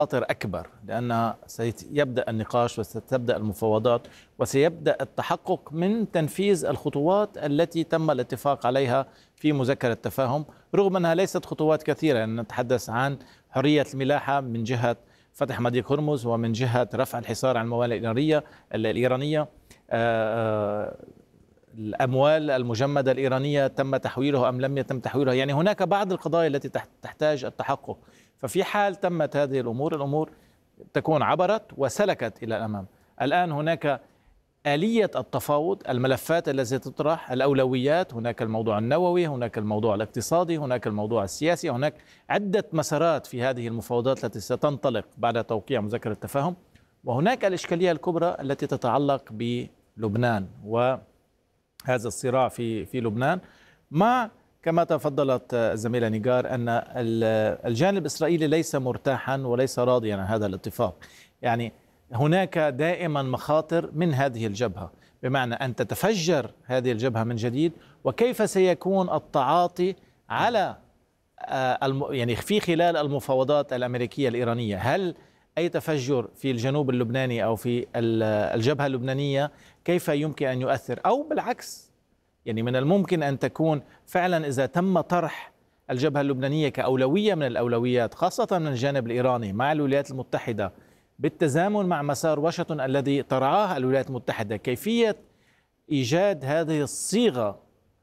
خطر أكبر، لأن سيبدأ النقاش وستبدأ المفاوضات وسيبدأ التحقق من تنفيذ الخطوات التي تم الاتفاق عليها في مذكرة التفاهم، رغم أنها ليست خطوات كثيرة، لأن نتحدث عن حرية الملاحة من جهة فتح مضيق هرمز ومن جهة رفع الحصار عن الموانئ الإيرانية. الأموال المجمدة الإيرانية تم تحويلها أم لم يتم تحويلها، يعني هناك بعض القضايا التي تحتاج التحقق. ففي حال تمت هذه الأمور تكون عبرت وسلكت إلى الأمام. الآن هناك آلية التفاوض، الملفات التي تطرح، الأولويات، هناك الموضوع النووي، هناك الموضوع الاقتصادي، هناك الموضوع السياسي، هناك عدة مسارات في هذه المفاوضات التي ستنطلق بعد توقيع مذكرة التفاهم. وهناك الإشكالية الكبرى التي تتعلق بلبنان وهذا الصراع في لبنان، مع كما تفضلت الزميلة نيجار أن الجانب الإسرائيلي ليس مرتاحا وليس راضيا عن هذا الاتفاق. يعني هناك دائما مخاطر من هذه الجبهة، بمعنى أن تتفجر هذه الجبهة من جديد، وكيف سيكون التعاطي على يعني في خلال المفاوضات الأمريكية الإيرانية. هل أي تفجر في الجنوب اللبناني أو في الجبهة اللبنانية كيف يمكن أن يؤثر، أو بالعكس، يعني من الممكن أن تكون فعلا إذا تم طرح الجبهة اللبنانية كأولوية من الأولويات، خاصة من الجانب الإيراني مع الولايات المتحدة، بالتزامن مع مسار واشنطن الذي ترعاه الولايات المتحدة، كيفية إيجاد هذه الصيغة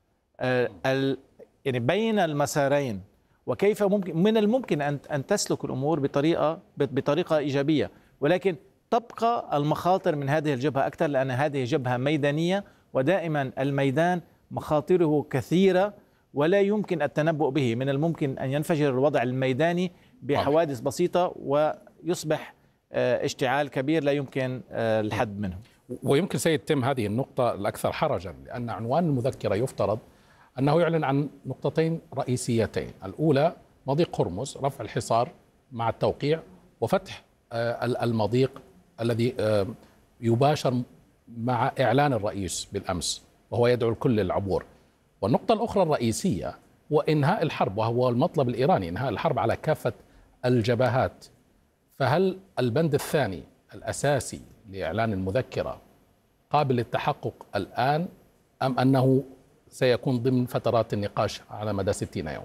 يعني بين المسارين، وكيف من الممكن أن تسلك الأمور بطريقة إيجابية، ولكن تبقى المخاطر من هذه الجبهة أكثر، لأن هذه جبهة ميدانية، ودائما الميدان مخاطره كثيرة ولا يمكن التنبؤ به. من الممكن أن ينفجر الوضع الميداني بحوادث بسيطة ويصبح اشتعال كبير لا يمكن الحد منه. ويمكن سيتم هذه النقطة الأكثر حرجا، لأن عنوان المذكرة يفترض أنه يعلن عن نقطتين رئيسيتين: الأولى مضيق هرمز، رفع الحصار مع التوقيع، وفتح المضيق الذي يباشر مع إعلان الرئيس بالأمس وهو يدعو الكل للعبور. والنقطة الأخرى الرئيسية هو إنهاء الحرب، وهو المطلب الإيراني، إنهاء الحرب على كافة الجبهات. فهل البند الثاني الأساسي لإعلان المذكرة قابل للتحقق الآن، أم أنه سيكون ضمن فترات النقاش على مدى 60 يوما؟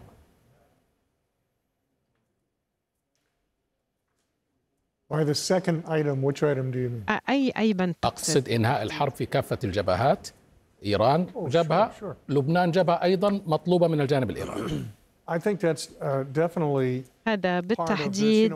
أي بند أقصد إنهاء الحرب في كافة الجبهات، إيران جبهة، لبنان جبهة أيضا مطلوبة من الجانب الإيراني. هذا بالتحديد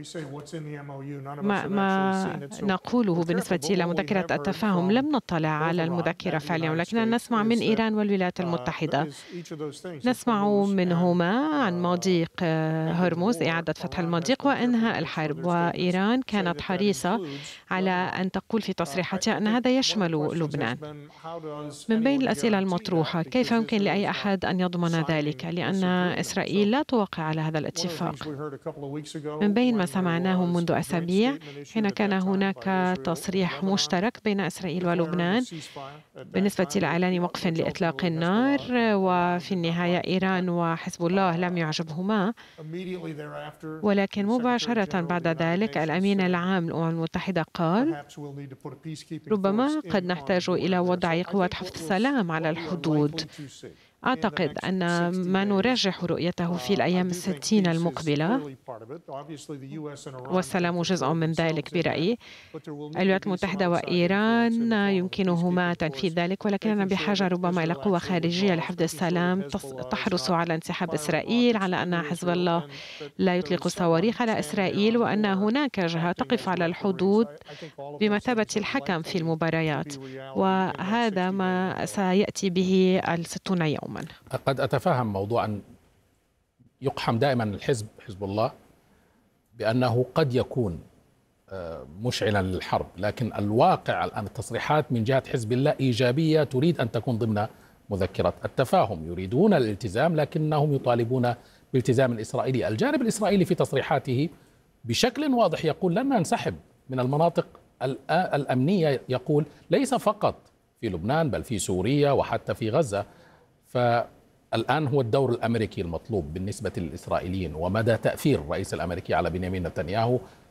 ما نقوله بالنسبة إلى مذكرة التفاهم. لم نطلع على المذكرة فعليا، ولكننا نسمع من إيران والولايات المتحدة. نسمع منهما عن مضيق هرمز، إعادة فتح المضيق وإنهاء الحرب، وإيران كانت حريصة على أن تقول في تصريحاتها أن هذا يشمل لبنان. من بين الأسئلة المطروحة: كيف يمكن لأي أحد أن يضمن ذلك؟ لأن إسرائيل لا توقع على هذا الاتفاق. من بين ما سمعناه منذ أسابيع، حين كان هناك تصريح مشترك بين إسرائيل ولبنان بالنسبة لإعلان وقف لإطلاق النار، وفي النهاية إيران وحزب الله لم يعجبهما. ولكن مباشرة بعد ذلك الأمين العام للأمم المتحدة قال: ربما قد نحتاج إلى وضع قوات حفظ السلام على الحدود. أعتقد أن ما نرجح رؤيته في الأيام 60 المقبلة، والسلام جزء من ذلك برأيي، الولايات المتحدة وإيران يمكنهما تنفيذ ذلك، ولكننا بحاجة ربما إلى قوة خارجية لحفظ السلام تحرص على انسحاب إسرائيل، على أن حزب الله لا يطلق صواريخ على إسرائيل، وأن هناك جهة تقف على الحدود بمثابة الحكم في المباريات. وهذا ما سيأتي به 60 يوما. قد أتفهم موضوع أن يقحم دائما حزب الله بأنه قد يكون مشعلا للحرب، لكن الواقع الآن التصريحات من جهة حزب الله إيجابية، تريد أن تكون ضمن مذكرة التفاهم، يريدون الالتزام لكنهم يطالبون بالالتزام الإسرائيلي. الجانب الإسرائيلي في تصريحاته بشكل واضح يقول لن ننسحب من المناطق الأمنية، يقول ليس فقط في لبنان بل في سوريا وحتى في غزة. الآن هو الدور الأمريكي المطلوب بالنسبة للإسرائيليين ومدى تأثير الرئيس الأمريكي على بنيامين نتنياهو